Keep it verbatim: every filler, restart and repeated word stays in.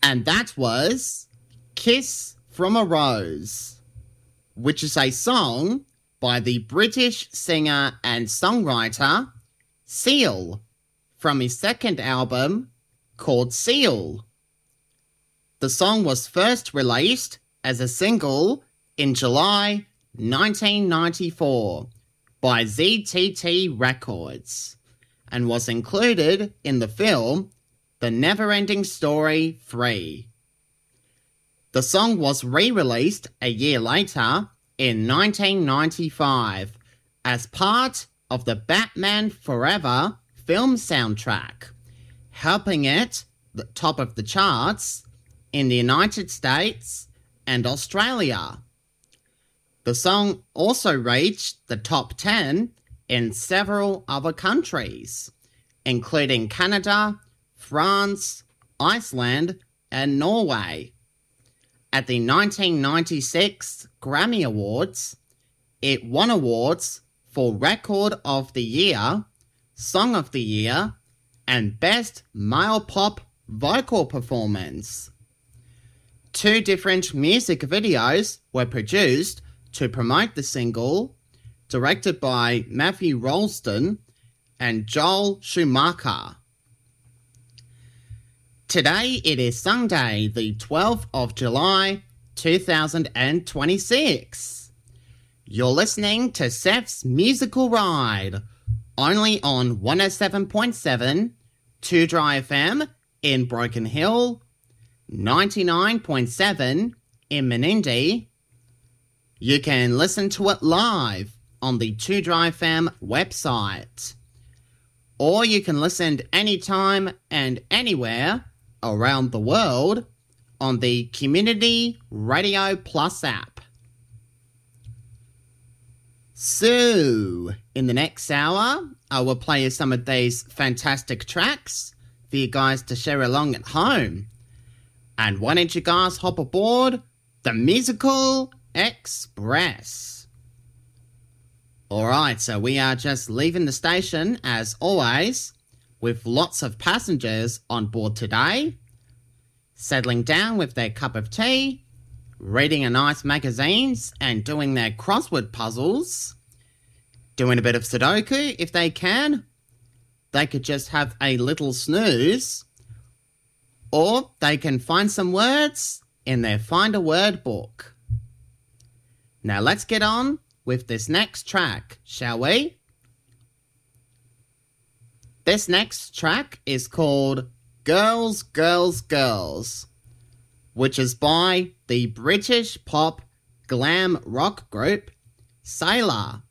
And that was Kiss from a Rose, which is a song by the British singer and songwriter Seal from his second album called Seal. The song was first released as a single in July nineteen ninety-four by Z T T Records and was included in the film The Neverending Story three. The song was re-released a year later in nineteen ninety-five as part of the Batman Forever film soundtrack, helping it the top of the charts in the United States and Australia. The song also reached the top ten in several other countries, including Canada, France, Iceland, and Norway. At the nineteen ninety-six Grammy Awards, it won awards for Record of the Year, Song of the Year, and Best Male Pop Vocal Performance. Two different music videos were produced to promote the single, directed by Matthew Rolston and Joel Schumacher. Today it is Sunday, the twelfth of July, two thousand twenty-six. You're listening to Seth's Musical Ride, only on one oh seven point seven, two Dry F M in Broken Hill, ninety-nine point seven in Menindee. You can listen to it live on the two Dry F M website. Or you can listen anytime and anywhere around the world on the Community Radio Plus app. So, in the next hour, I will play you some of these fantastic tracks for you guys to share along at home. And why don't you guys hop aboard the Musical Express? Alright, so we are just leaving the station, as always, with lots of passengers on board today, settling down with their cup of tea, reading a nice magazines and doing their crossword puzzles, doing a bit of Sudoku if they can. They could just have a little snooze, or they can find some words in their Find a Word book. Now let's get on with this next track, shall we? This next track is called Girls, Girls, Girls, which is by the British pop glam rock group Sailor.